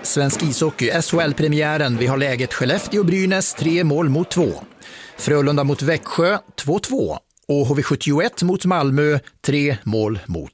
Svensk ishockey, SHL-premiären. Vi har läget Skellefteå-Brynäs 3-2. Frölunda mot Växjö 2-2 och HV71 mot Malmö 3-1.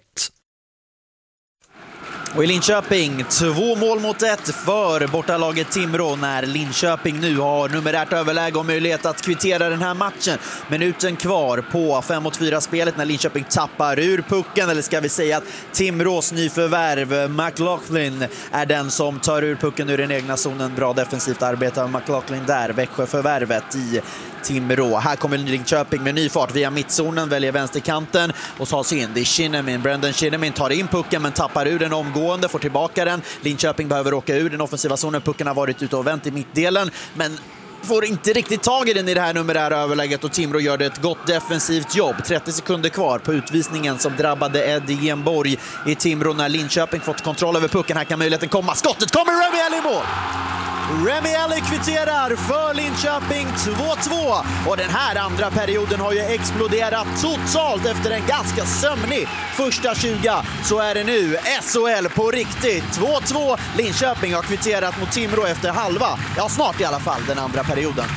Och i Linköping 2-1 för bortalaget Timrå när Linköping nu har numerärt överläge och möjlighet att kvittera den här matchen. Minuten kvar på 5-4-spelet när Linköping tappar ur pucken, eller ska vi säga att Timrås nyförvärv McLaughlin är den som tar ur pucken ur den egna zonen. Bra defensivt arbete av McLaughlin där, Växjö-förvärvet i Timrå. Här kommer Linköping med ny fart via mittzonen, väljer vänsterkanten och tar sig in. Det är Shinnimin, Brendan Shinnimin tar in pucken men tappar ur den omgående, får tillbaka den. Linköping behöver åka ur den offensiva zonen. Pucken har varit ute och vänt i mittdelen men får inte riktigt tag i den i det här numerära överläget och Timrå gör det ett gott defensivt jobb. 30 sekunder kvar på utvisningen som drabbade Eddie Genborg i Timrå när Linköping fått kontroll över pucken. Här kan möjligheten komma. Skottet kommer, Remi Elli i mål! Remi Elli kvitterar för Linköping 2-2 och den här andra perioden har ju exploderat totalt efter en ganska sömnig första 20. Så är det nu SHL på riktigt. 2-2, Linköping har kvitterat mot Timrå efter halva, ja snart i alla fall, den andra perioden.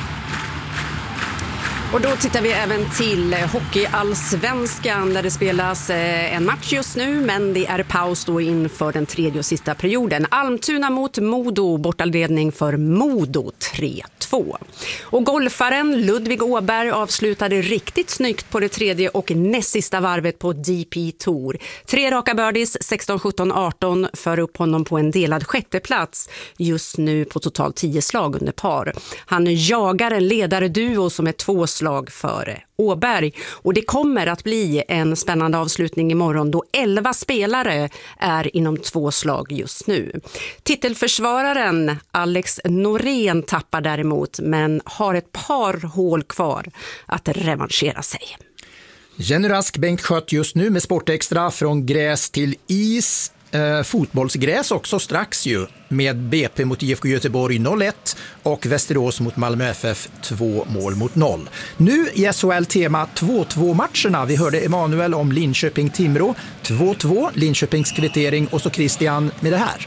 Och då tittar vi även till hockeyallsvenskan där det spelas en match just nu, men det är paus då inför den tredje och sista perioden. Almtuna mot Modo, bortaledning för Modo 3-2. Och golfaren Ludvig Åberg avslutade riktigt snyggt på det tredje och näst sista varvet på DP Tour. 3 raka birdies, 16, 17, 18 för upp honom på en delad sjätteplats just nu på totalt 10 slag under par. Han jagar en ledarduo som är 2 slag före Åberg. Och det kommer att bli en spännande avslutning imorgon då 11 spelare är inom 2 slag just nu. Titelförsvararen Alex Norén tappar däremot men har ett par hål kvar att revanschera sig. Jenny Rask, Bengt Schött just nu med Sportextra från gräs till is. Fotbollsgräs också strax ju med BP mot IFK Göteborg 0-1 och Västerås mot Malmö FF 2-0. Nu i SHL-tema 2-2-matcherna. Vi hörde Emanuel om Linköping-Timrå 2-2, Linköpings kvittering och så Christian med det här.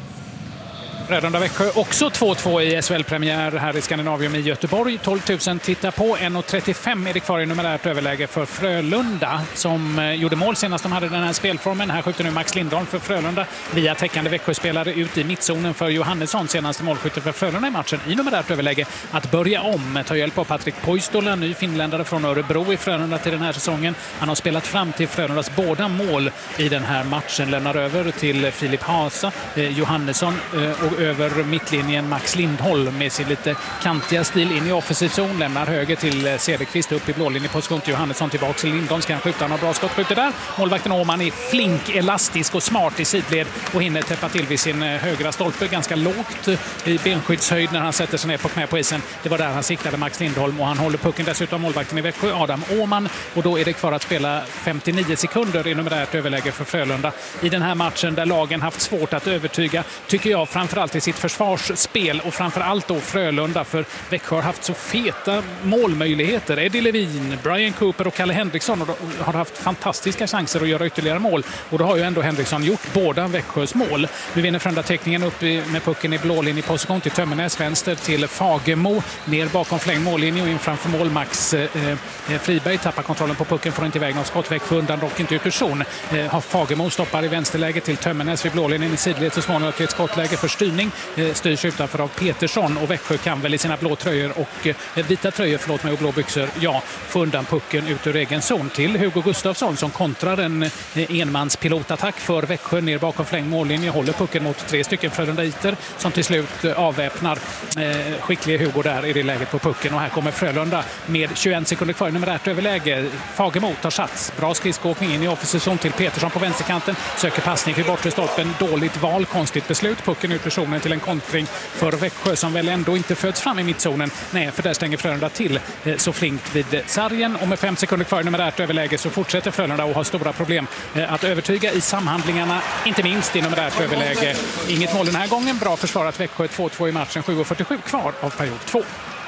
Frölunda Växjö också 2-2 i SHL-premiär här i Skandinavium i Göteborg. 12 000 tittar på. 1.35 är det kvar i numerärt överläge för Frölunda som gjorde mål senast de hade den här spelformen. Här skjuter nu Max Lindholm för Frölunda via täckande Växjö-spelare ut i mittzonen för Johannesson, senaste målskytte för Frölunda i matchen i numerärt överläge. Att börja om, ta hjälp av Patrik Poistola, ny finländare från Örebro i Frölunda till den här säsongen. Han har spelat fram till Frölundas båda mål i den här matchen. Lämnar över till Filip Hasa, Johannesson och över mittlinjen Max Lindholm med sin lite kantiga stil in i offensiv zon. Lämnar höger till Cederqvist upp i blålinjeposition till Johannesson, tillbaka till Lindholm. Ska han skjuta, han har bra skott, skjuter där. Målvakten Åman är flink, elastisk och smart i sidled och hinner täppa till vid sin högra stolpe. Ganska lågt i benskyddshöjd när han sätter sig ner på knä på isen. Det var där han siktade Max Lindholm och han håller pucken dessutom målvakten i Växjö, Adam Åman. Och då är det kvar att spela 59 sekunder i numerärt överläge för Frölunda. I den här matchen där lagen haft svårt att övertyga, tycker jag, framförallt i sitt försvarsspel och framförallt då Frölunda, för Växjö har haft så feta målmöjligheter. Eddie Levin, Brian Cooper och Kalle Henriksson har haft fantastiska chanser att göra ytterligare mål och då har ju ändå Henriksson gjort båda Växjös mål. Nu vinner Frölunda täckningen upp med pucken i blålinjeposition till Tömmernes, vänster till Fagemo, ner bakom fläng mållinje och in framför mål Max Friberg tappar kontrollen på pucken, får inte iväg något skott, Växjö undan dock inte ur person. Har Fagemo stoppar i vänsterläge till Tömmernes vid blålinjen i sidled så småningom till ett skottläge för styrning. Styrs utanför av Petersson och Växjö kan väl i sina blå tröjor och vita tröjor, och blå byxor, få undan pucken ut ur egen zon till Hugo Gustafsson som kontrar en enmanspilotattack för Växjö ner bakom fläng mållinje, håller pucken mot 3 stycken Frölundaiter som till slut avväpnar skickliga Hugo där i det läget på pucken och här kommer Frölunda med 21 sekunder kvar i numerärt överläge. Fagemo tar sats, bra skridskåkning in i offensiv zon till Petersson på vänsterkanten, söker passning vid bortre stolpen, dåligt val, konstigt beslut, pucken ut ur zonen till en kontring för Växjö som väl ändå inte föds fram i mittzonen. Nej, för där stänger Frölunda till så flinkt vid sargen och med 5 sekunder kvar i numerärt överläge så fortsätter Frölunda och har stora problem att övertyga i samhandlingarna, inte minst i numerärt överläge. Inget mål den här gången, bra försvarat Växjö, 2-2 i matchen, 7:47 kvar av period 2.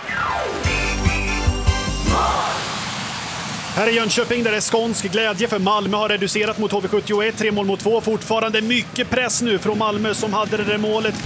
Här är Jönköping där det är skånsk glädje för Malmö har reducerat mot HV71, 3-2. Fortfarande mycket press nu från Malmö som hade det där målet